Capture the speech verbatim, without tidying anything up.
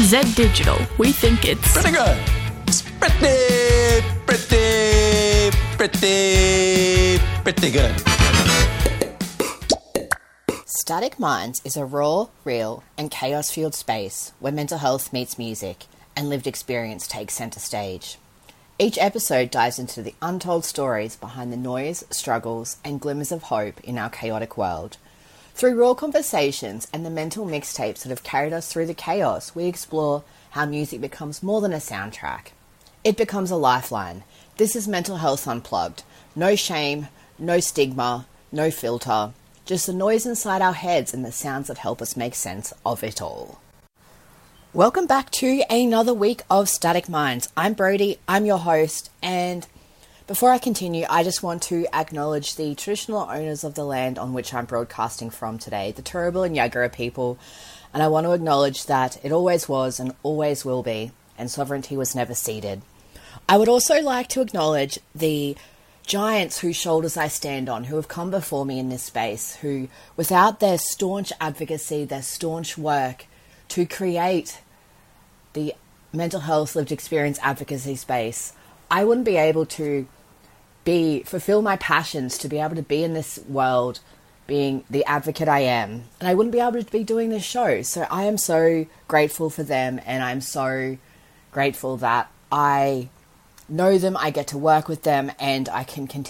Zed Digital. We think it's pretty good. It's pretty, pretty, pretty, pretty good. Static Minds is a raw, real, and chaos-fueled space where mental health meets music and lived experience takes centre stage. Each episode dives into the untold stories behind the noise, struggles, and glimmers of hope in our chaotic world. Through raw conversations and the mental mixtapes that have carried us through the chaos, we explore how music becomes more than a soundtrack. It becomes a lifeline. This is Mental Health Unplugged. No shame, no stigma, no filter. Just the noise inside our heads and the sounds that help us make sense of it all. Welcome back to another week of Static Minds. I'm Brody, I'm your host, and before I continue, I just want to acknowledge the traditional owners of the land on which I'm broadcasting from today, the Turrbal and Yagara people, and I want to acknowledge that it always was and always will be, and sovereignty was never ceded. I would also like to acknowledge the giants whose shoulders I stand on, who have come before me in this space, who, without their staunch advocacy, their staunch work to create the mental health lived experience advocacy space, I wouldn't be able to be fulfill my passions, to be able to be in this world being the advocate I am, and I wouldn't be able to be doing this show. So I am so grateful for them, and I'm so grateful that I know them, I get to work with them, and I can continue